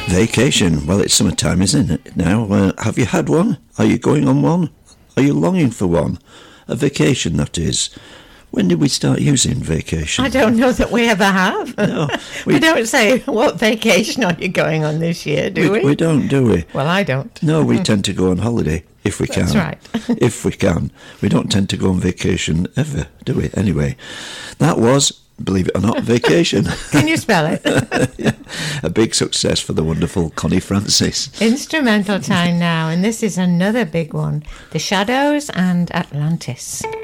Vacation. Well, it's summertime, isn't it now? Have you had one? Are you going on one? Are you longing for one? A vacation, that is. When did we start using vacation? I don't know that we ever have. No, we don't say, what vacation are you going on this year, do we? We don't, do we? Well, I don't. No, we tend to go on holiday, if we can. That's right. If we can. We don't tend to go on vacation ever, do we? Anyway, that was, believe it or not, Vacation. Can you spell it? Yeah. A big success for the wonderful Connie Francis. Instrumental time now, and this is another big one. The Shadows and Atlantis.